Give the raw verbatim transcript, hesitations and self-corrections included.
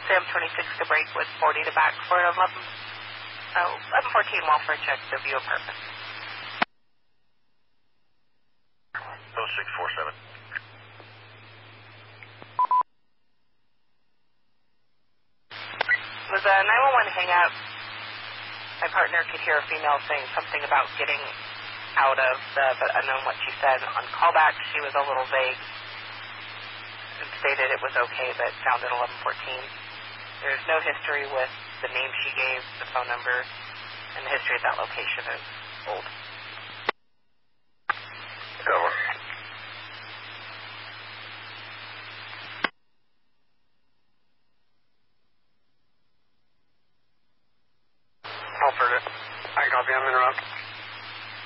Sam twenty-six to break with forty to back for an eleven, oh, eleven fourteen welfare check to view apartment. oh six four seven. Was a nine one one hangout. My partner could hear a female saying something about getting out of the, but unknown what she said. On callback, she was a little vague and stated it was okay, but found at eleven fourteen. There's no history with the name she gave, the phone number, and the history of that location is old.